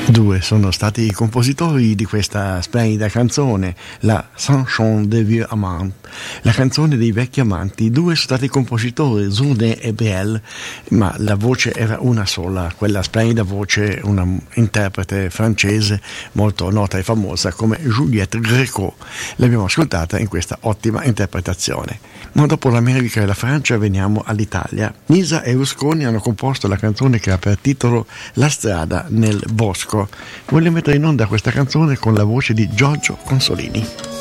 Due sono stati i compositori di questa splendida canzone, la Chanson des Vieux Amants, la canzone dei vecchi amanti. Due sono stati i compositori, Jourdain e Brel, ma la voce era una sola, quella splendida voce, una interprete francese molto nota e famosa come Juliette Gréco. L'abbiamo ascoltata in questa ottima interpretazione. Ma dopo l'America e la Francia veniamo all'Italia. Nisa e Rusconi hanno composto la canzone che ha per titolo La strada nel bosco. Voglio mettere in onda questa canzone con la voce di Giorgio Consolini.